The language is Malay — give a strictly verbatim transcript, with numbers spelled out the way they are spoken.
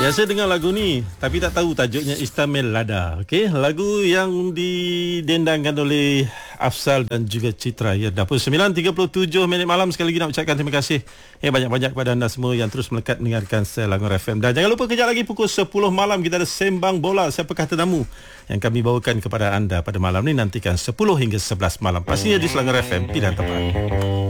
Biasa dengar lagu ni, tapi tak tahu tajuknya Istamil Lada. Okey, lagu yang didendangkan oleh Afzal dan juga Citra. Ya, dah pukul sembilan tiga puluh tujuh minit malam. Sekali lagi nak ucapkan terima kasih ya banyak-banyak kepada anda semua yang terus melekat mendengarkan Selangor F M. Dan jangan lupa kejap lagi pukul sepuluh malam kita ada Sembang Bola. Siapakah tetamu yang kami bawakan kepada anda pada malam ni? Nantikan sepuluh hingga sebelas malam. Pastinya di Selangor F M, pilihan tepat.